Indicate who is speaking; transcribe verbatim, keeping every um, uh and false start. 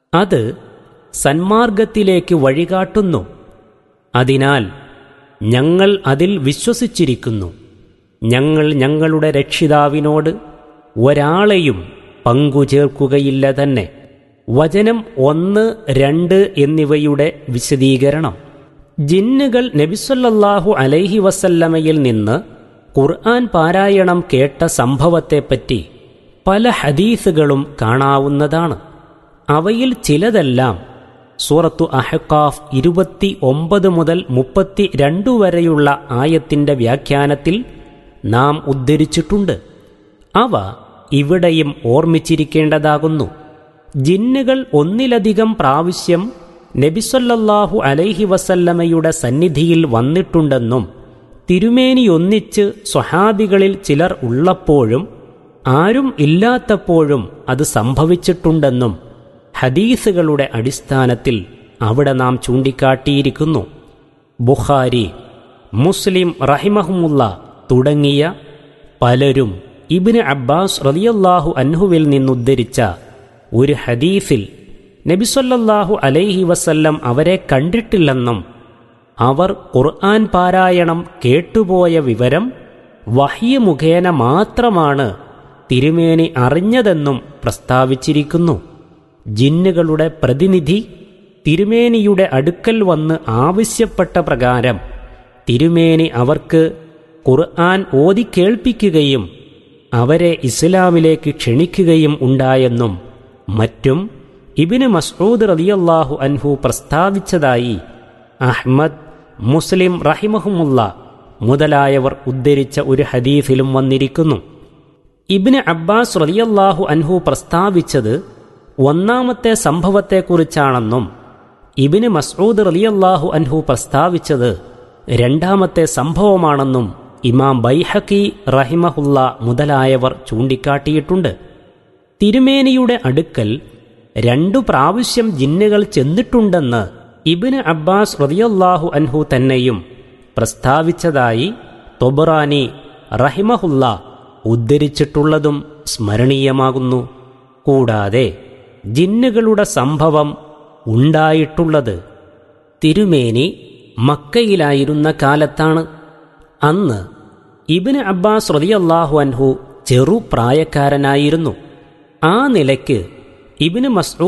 Speaker 1: അത് സന്മാർഗത്തിലേക്ക് വഴികാട്ടുന്നു. അതിനാൽ ഞങ്ങൾ അതിൽ വിശ്വസിച്ചിരിക്കുന്നു. ഞങ്ങൾ ഞങ്ങളുടെ രക്ഷിതാവിനോട് ഒരാളെയും പങ്കുചേർക്കുകയില്ല തന്നെ. വചനം ഒന്ന്, രണ്ട് എന്നിവയുടെ വിശദീകരണം. ജിന്നുകൾ നബിസല്ലല്ലാഹു അലൈഹി വസല്ലമയിൽ നിന്ന് ഖുർആൻ പാരായണം കേട്ട സംഭവത്തെപ്പറ്റി പല ഹദീസുകളും കാണാവുന്നതാണ്. അവയിൽ ചിലതെല്ലാം സൂറത്തു അഹ്ഖാഫ് ഇരുപത്തി ഒമ്പത് മുതൽ മുപ്പത്തി രണ്ട് വരെയുള്ള ആയത്തിന്റെ വ്യാഖ്യാനത്തിൽ നാം ഉദ്ധരിച്ചിട്ടുണ്ട്. അവ ഇവിടെയും ഓർമ്മിച്ചിരിക്കേണ്ടതാകുന്നു. ജിന്നുകൾ ഒന്നിലധികം പ്രാവശ്യം നബിസല്ലല്ലാഹു അലൈഹി വസല്ലമയുടെ സന്നിധിയിൽ വന്നിട്ടുണ്ടെന്നും തിരുമേനിയൊന്നിച്ച് സ്വഹാബികളിൽ ചിലർ ഉള്ളപ്പോഴും ആരും ഇല്ലാത്തപ്പോഴും അത് സംഭവിച്ചിട്ടുണ്ടെന്നും ഹദീസുകളുടെ അടിസ്ഥാനത്തിൽ അവിടെ നാം ചൂണ്ടിക്കാട്ടിയിരിക്കുന്നു. ബുഖാരി, മുസ്ലിം റഹിമഹുമുള്ള തുടങ്ങിയ പലരും ഇബ്നു അബ്ബാസ് റളിയല്ലാഹു അൻഹുവിൽ നിന്നുദ്ധരിച്ച ഒരു ഹദീസിൽ നബിസല്ലല്ലാഹു അലൈഹി വസല്ലം അവരെ കണ്ടിട്ടില്ലെന്നും അവർ ഖുർആൻ പാരായണം കേട്ടുപോയ വിവരം വഹ്യ് മുഖേന മാത്രമാണ് തിരുമേനി അറിഞ്ഞതെന്നും പ്രസ്താവിച്ചിരിക്കുന്നു. ജിന്നുകളുടെ പ്രതിനിധി തിരുമേനിയുടെ അടുക്കൽ വന്ന് ആവശ്യപ്പെട്ട പ്രകാരം തിരുമേനി അവർക്ക് ഖുർആൻ ഓതി കേൾപ്പിക്കുകയും അവരെ ഇസ്ലാമിലേക്ക് ക്ഷണിക്കുകയും ഉണ്ടായെന്നും മറ്റും ഇബ്നു മസ്ഊദ് റളിയല്ലാഹു അൻഹു പ്രസ്താവിച്ചതായി അഹ്മദ്, മുസ്ലിം റഹിമഹുമുള്ള മുതലായവർ ഉദ്ധരിച്ച ഒരു ഹദീസിലും വന്നിരിക്കുന്നു. ഇബ്നു അബ്ബാസ് റളിയല്ലാഹു അൻഹു പ്രസ്താവിച്ചത് ഒന്നാമത്തെ സംഭവത്തെക്കുറിച്ചാണെന്നും ഇബ്നു മസ്ഊദ് റളിയല്ലാഹു അൻഹു പ്രസ്താവിച്ചത് രണ്ടാമത്തെ സംഭവമാണെന്നും ഇമാം ബൈഹഖി റഹിമഹുല്ല മുതലായവർ ചൂണ്ടിക്കാട്ടിയിട്ടുണ്ട്. തിരുമേനിയുടെ അടുക്കൽ രണ്ടു പ്രാവശ്യം ജിന്നുകൾ ചെന്നിട്ടുണ്ടെന്ന് ഇബ്നു അബ്ബാസ് റളിയല്ലാഹു അൻഹു തന്നെയും പ്രസ്താവിച്ചതായി തൊബറാനി റഹിമഹുല്ല ഉദ്ധരിച്ചിട്ടുള്ളതും സ്മരണീയമാകുന്നു. കൂടാതെ ജിന്നുകളുടെ സംഭവം ഉണ്ടായിട്ടുള്ളത് തിരുമേനി മക്കയിലായിരുന്ന കാലത്താണ്. അന്ന് ഇബ്നു അബ്ബാസ് റളിയല്ലാഹു അൻഹു ചെറുപ്രായക്കാരനായിരുന്നു. ആ നിലയ്ക്ക് ഇബ്നു മസ്ഊദ്